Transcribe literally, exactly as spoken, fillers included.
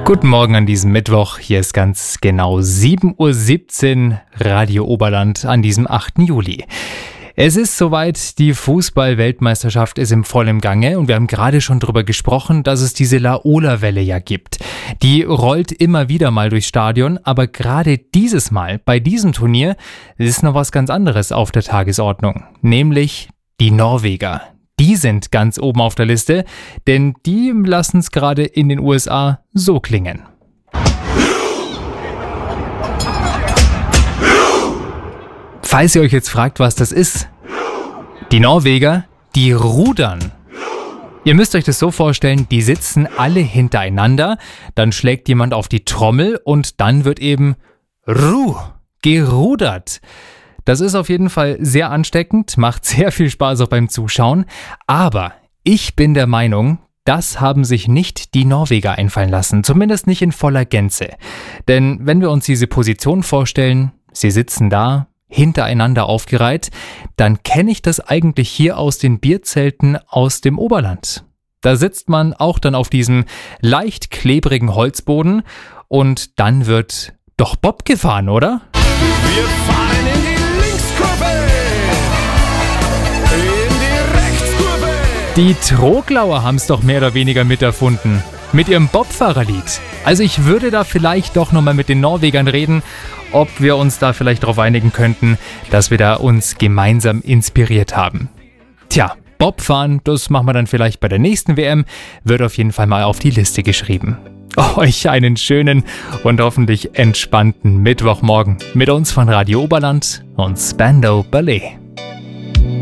Guten Morgen an diesem Mittwoch. Hier ist ganz genau sieben Uhr siebzehn Radio Oberland an diesem achten Juli. Es ist soweit, die Fußball-Weltmeisterschaft ist im vollen Gange und wir haben gerade schon darüber gesprochen, dass es diese Laola-Welle ja gibt. Die rollt immer wieder mal durchs Stadion, aber gerade dieses Mal, bei diesem Turnier, ist noch was ganz anderes auf der Tagesordnung, nämlich die Norweger. Die sind ganz oben auf der Liste, denn die lassen es gerade in den U S A so klingen. Falls ihr euch jetzt fragt, was das ist, die Norweger, die rudern. Ihr müsst euch das so vorstellen, die sitzen alle hintereinander, dann schlägt jemand auf die Trommel und dann wird eben Ru gerudert. Das ist auf jeden Fall sehr ansteckend, macht sehr viel Spaß auch beim Zuschauen, aber ich bin der Meinung, das haben sich nicht die Norweger einfallen lassen, zumindest nicht in voller Gänze. Denn wenn wir uns diese Position vorstellen, sie sitzen da, hintereinander aufgereiht, dann kenne ich das eigentlich hier aus den Bierzelten aus dem Oberland. Da sitzt man auch dann auf diesem leicht klebrigen Holzboden und dann wird doch Bob gefahren, oder? Wir fahren in die Linkskurve, in die Rechtskurve. Die Troglauer haben es doch mehr oder weniger miterfunden. Mit ihrem Bobfahrerlied. Also ich würde da vielleicht doch nochmal mit den Norwegern reden, ob wir uns da vielleicht darauf einigen könnten, dass wir da uns gemeinsam inspiriert haben. Tja, Bobfahren, das machen wir dann vielleicht bei der nächsten W M, wird auf jeden Fall mal auf die Liste geschrieben. Euch einen schönen und hoffentlich entspannten Mittwochmorgen mit uns von Radio Oberland und Spandau Ballet.